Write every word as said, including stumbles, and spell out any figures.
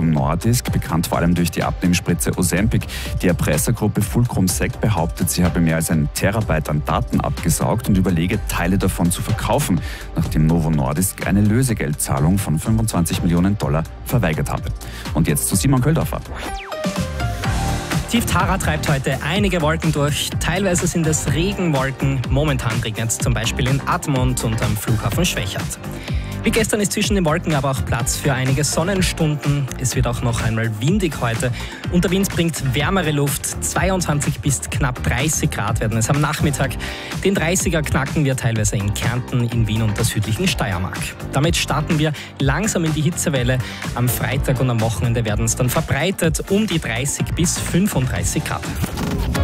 Nordisk, bekannt vor allem durch die Abnehmspritze Ozempic. Die Erpressergruppe Fulcrum Sec behauptet, sie habe mehr als ein Terabyte an Daten abgesaugt und überlege, Teile davon zu verkaufen, nachdem Novo Nordisk eine Lösegeldzahlung von fünfundzwanzig Millionen Dollar verweigert habe. Und jetzt zu Simon Köldorfer. Tief Tara treibt heute einige Wolken durch. Teilweise sind es Regenwolken. Momentan regnet es zum Beispiel in Admont und am Flughafen Schwechat. Wie gestern ist zwischen den Wolken aber auch Platz für einige Sonnenstunden. Es wird auch noch einmal windig heute. Und der Wind bringt wärmere Luft. zweiundzwanzig bis knapp dreißig Grad werden es am Nachmittag. Den dreißiger knacken wir teilweise in Kärnten, in Wien und der südlichen Steiermark. Damit starten wir langsam in die Hitzewelle. Am Freitag und am Wochenende werden es dann verbreitet um die dreißig bis fünfunddreißig Grad.